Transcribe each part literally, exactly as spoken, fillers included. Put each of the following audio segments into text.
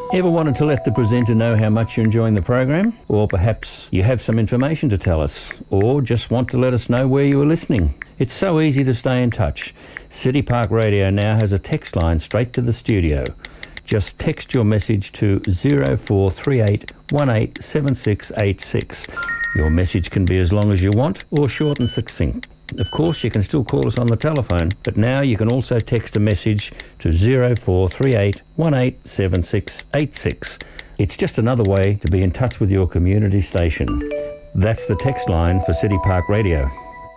Ever wanted to let the presenter know how much you're enjoying the program? Or perhaps you have some information to tell us? Or just want to let us know where you are listening? It's so easy to stay in touch. City Park Radio now has a text line straight to the studio. Just text your message to zero four three eight one eight seven six eight six. Your message can be as long as you want or short and succinct. Of course, you can still call us on the telephone, but now you can also text a message to zero four three eight one eight seven six eight six. It's just another way to be in touch with your community station. That's the text line for City Park Radio.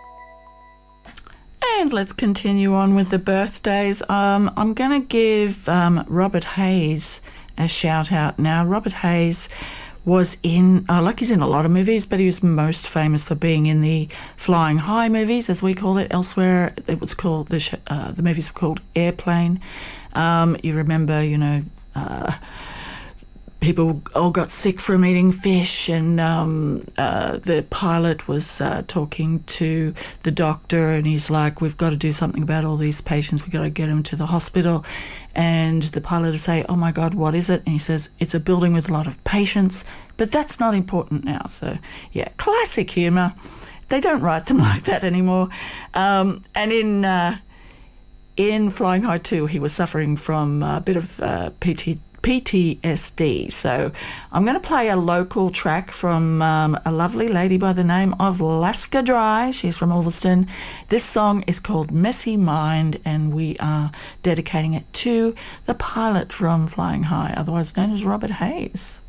And let's continue on with the birthdays. Um, I'm going to give um, Robert Hayes a shout out now. Robert Hayes was in, uh, like he's in a lot of movies, but he was most famous for being in the Flying High movies, as we call it. Elsewhere, it was called, the, sh- uh, the movies were called Airplane. Um, you remember, you know, uh, people all got sick from eating fish, and um, uh, the pilot was uh, talking to the doctor, and he's like, we've got to do something about all these patients, we've got to get them to the hospital. And the pilot will say, oh my God, what is it? And he says, it's a building with a lot of patients, but that's not important now. So yeah, classic humour. They don't write them like that anymore. Um, and in uh, in Flying High two, he was suffering from a bit of uh, P T P T S D. So I'm going to play a local track from um, a lovely lady by the name of Laska Dry. She's from Ulverston. This song is called Messy Mind, and we are dedicating it to the pilot from Flying High, otherwise known as Robert Hayes.